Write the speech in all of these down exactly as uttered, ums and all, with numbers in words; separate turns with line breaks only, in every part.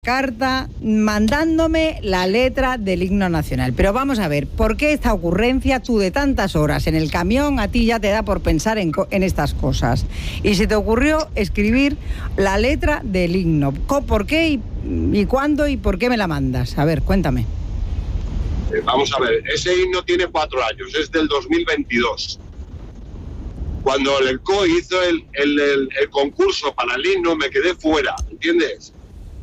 carta mandándome la letra del himno nacional. Pero vamos a ver, ¿por qué esta ocurrencia? Tú de tantas horas en el camión, a ti ya te da por pensar en, en estas cosas. Y se te ocurrió escribir la letra del himno. ¿Por qué y, y cuándo y por qué me la mandas? A ver, cuéntame.
Eh, vamos a ver, ese himno tiene cuatro años, es del dos mil veintidós. Cuando el C O E hizo el, el, el, el concurso para el himno, me quedé fuera, ¿entiendes?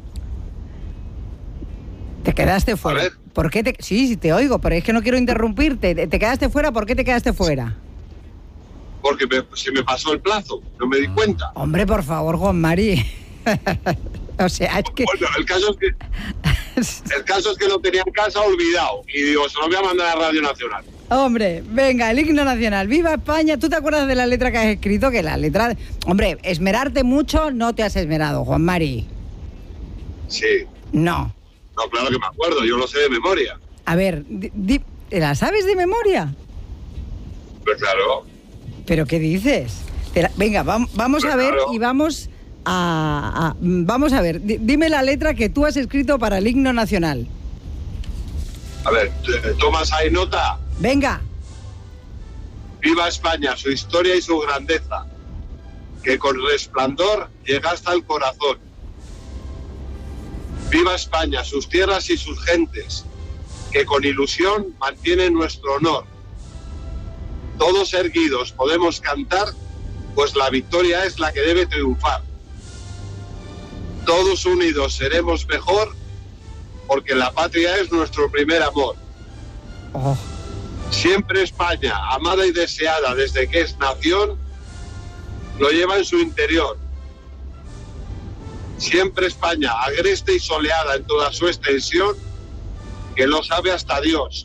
Te quedaste fuera.
A ver.
¿Por qué te...? Sí, sí, te oigo, pero es que no quiero interrumpirte. ¿Te quedaste fuera? ¿Por qué te quedaste fuera?
Porque me, se me pasó el plazo, no me di cuenta.
Hombre, por favor, Juan Mari. O sea, es que...
Bueno, el caso es que... El caso es que lo tenía en casa olvidado. Y digo, se lo voy a mandar a Radio Nacional.
Hombre, venga, el himno nacional. ¡Viva España! ¿Tú te acuerdas de la letra que has escrito? Que la letra... Hombre, esmerarte mucho no te has esmerado, Juan Mari.
Sí.
No.
No, claro que me acuerdo, yo lo sé de memoria.
A ver, di, di, ¿la sabes de memoria?
Pues claro.
¿Pero qué dices? La, venga, va, vamos
pues
a ver
claro.
y vamos a, a... Vamos a ver, di, dime la letra que tú has escrito para el himno nacional.
A ver, ¿tomas ahí nota?
Venga.
Viva España, su historia y su grandeza, que con resplandor llega hasta el corazón. Viva España, sus tierras y sus gentes, que con ilusión mantienen nuestro honor. Todos erguidos podemos cantar, pues la victoria es la que debe triunfar. Todos unidos seremos mejor, porque la patria es nuestro primer amor.
Oh.
Siempre España, amada y deseada desde que es nación, lo lleva en su interior. Siempre España, agreste y soleada en toda su extensión, que lo sabe hasta Dios.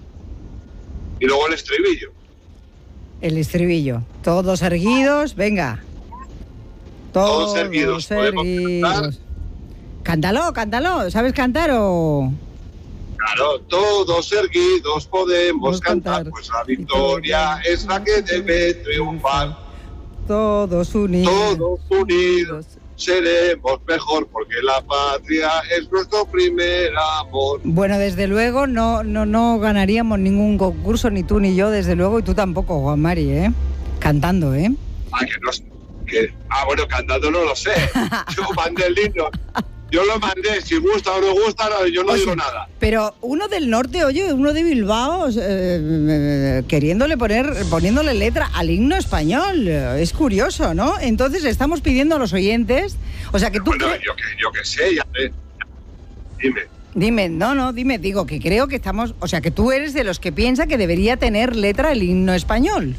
Y luego el estribillo.
El estribillo. Todos erguidos, venga.
Todos,
Todos
erguidos.
erguidos. Cántalo, cántalo. ¿Sabes cantar o...?
Claro, todos erguidos podemos
Podemos
cantar,
cantar,
pues la victoria es la que debe triunfar.
Todos unidos.
Todos unidos seremos mejor, porque la patria es nuestro primer amor.
Bueno, desde luego no, no, no ganaríamos ningún concurso, ni tú ni yo, desde luego, y tú tampoco, Juan Mari, ¿eh? Cantando, ¿eh?
Ah, que no sé, que, ah, bueno, cantando no lo sé. Yo mandé el himno. Yo lo mandé, si gusta o no gusta, no, yo no
Oye,
digo nada.
Pero uno del norte, oye, uno de Bilbao, eh, queriéndole poner, poniéndole letra al himno español. Es curioso, ¿no? Entonces estamos pidiendo a los oyentes, o sea que tú...
Bueno,
cre-
yo que, yo que sé, ya sé. Dime.
Dime, no, no, dime, digo que creo que estamos, o sea que tú eres de los que piensa que debería tener letra el himno español.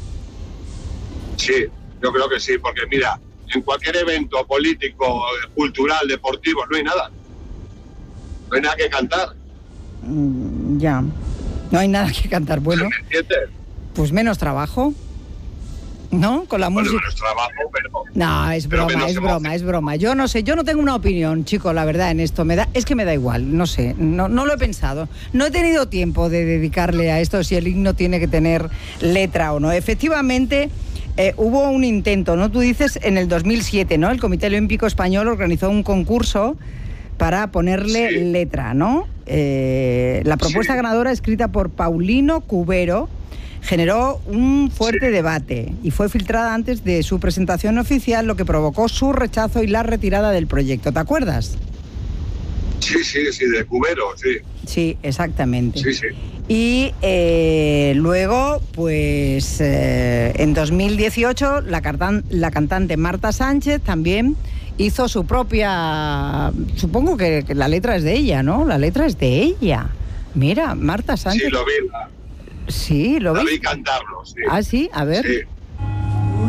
Sí, yo creo que sí, porque mira, en cualquier evento político, cultural, deportivo, no hay nada. No hay nada que cantar.
Mm, ya, no hay nada que cantar. Bueno,
¿Me entiendes?
pues menos trabajo, ¿no? Con la
Bueno,
música.
menos trabajo, pero...
No, es
pero
broma,
menos
es
emoción.
broma, es broma. Yo no sé, yo no tengo una opinión, chico, la verdad, en esto. Me da, es que me da igual, no sé, no, no lo he pensado. No he tenido tiempo de dedicarle a esto, si el himno tiene que tener letra o no. Efectivamente, eh, hubo un intento, ¿no? Tú dices en el dos mil siete, ¿no? El Comité Olímpico Español organizó un concurso para ponerle
Sí.
letra, ¿no? Eh, la propuesta
Sí.
ganadora, escrita por Paulino Cubero, generó un fuerte
Sí.
debate y fue filtrada antes de su presentación oficial, lo que provocó su rechazo y la retirada del proyecto. ¿Te acuerdas?
Sí, sí, sí, de Cubero, sí.
Sí, exactamente.
Sí, sí.
Y eh, luego, pues eh, en dos mil dieciocho, la, cartan- la cantante Marta Sánchez también hizo su propia... Supongo que, que la letra es de ella, ¿no? La letra es de ella. Mira, Marta Sánchez.
Sí, lo vi, la,
Sí, lo
la
vi.
vi cantarlo, sí.
Ah, sí, a ver.
Sí.